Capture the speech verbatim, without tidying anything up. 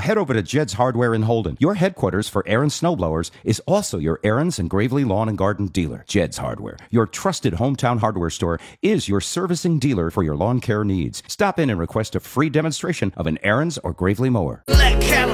head over to Jed's Hardware in Holden. Your headquarters for Aaron's snowblowers is also your Aaron's and Gravely Lawn and Garden dealer. Jed's Hardware, your trusted hometown hardware store, is your servicing dealer for your lawn care needs. Stop in and request a free demonstration of an Aaron's or Gravely mower. Let California